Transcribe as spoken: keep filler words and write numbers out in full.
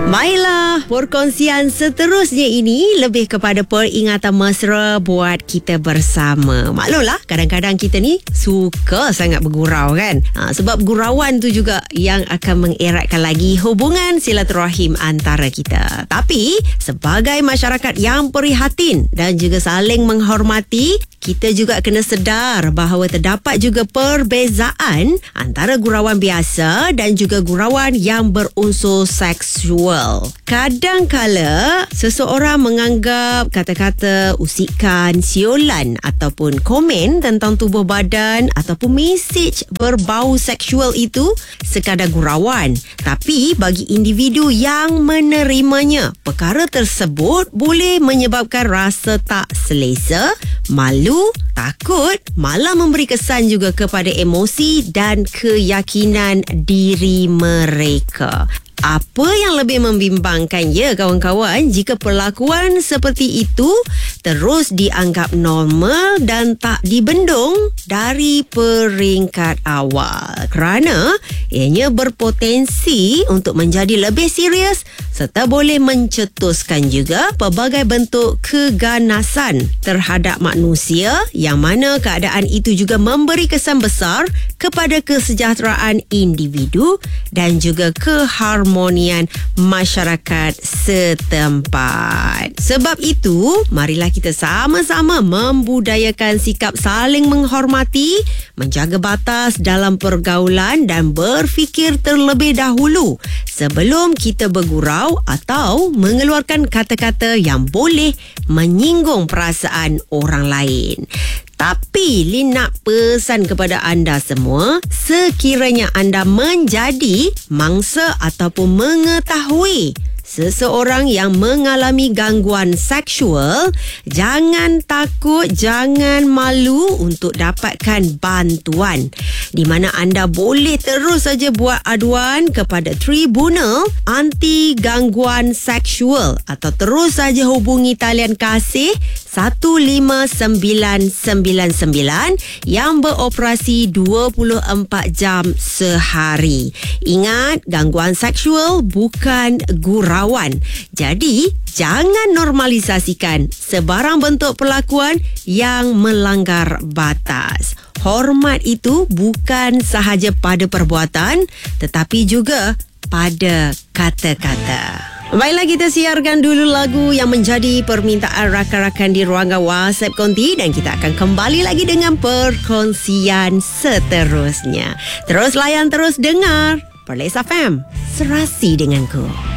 Baiklah, perkongsian seterusnya ini lebih kepada peringatan mesra buat kita bersama. Maklumlah, kadang-kadang kita ni suka sangat bergurau kan. Ha, sebab gurauan tu juga yang akan mengeratkan lagi hubungan silaturahim antara kita. Tapi, sebagai masyarakat yang prihatin dan juga saling menghormati, kita juga kena sedar bahawa terdapat juga perbezaan antara gurauan biasa dan juga gurauan yang berunsur seksual. Kadang-kala seseorang menganggap kata-kata usikan, siulan ataupun komen tentang tubuh badan ataupun mesej berbau seksual itu sekadar gurauan. Tapi bagi individu yang menerimanya, perkara tersebut boleh menyebabkan rasa tak selesa, malu, takut, malah memberi kesan juga kepada emosi dan keyakinan diri mereka. Apa yang lebih membimbangkan ya kawan-kawan, jika perlakuan seperti itu terus dianggap normal dan tak dibendung dari peringkat awal, kerana ianya berpotensi untuk menjadi lebih serius serta boleh mencetuskan juga pelbagai bentuk keganasan terhadap manusia, yang mana keadaan itu juga memberi kesan besar kepada kesejahteraan individu dan juga keharmonian masyarakat setempat. Sebab itu, marilah kita sama-sama membudayakan sikap saling menghormati, menjaga batas dalam pergaulan dan berfikir terlebih dahulu sebelum kita bergurau atau mengeluarkan kata-kata yang boleh menyinggung perasaan orang lain. Tapi Lin nak pesan kepada anda semua, sekiranya anda menjadi mangsa ataupun mengetahui seseorang yang mengalami gangguan seksual, jangan takut, jangan malu untuk dapatkan bantuan, di mana anda boleh terus saja buat aduan kepada Tribunal Anti Gangguan Seksual atau terus saja hubungi talian kasih satu lima sembilan sembilan sembilan yang beroperasi dua puluh empat jam sehari. Ingat, gangguan seksual bukan gurauan. Jadi, jangan normalisasikan sebarang bentuk perlakuan yang melanggar batas. Hormat itu bukan sahaja pada perbuatan, tetapi juga pada kata-kata. Baiklah, kita siarkan dulu lagu yang menjadi permintaan rakan-rakan di ruangan WhatsApp Konti, dan kita akan kembali lagi dengan perkongsian seterusnya. Terus layan, terus dengar Perlis F M, serasi denganku.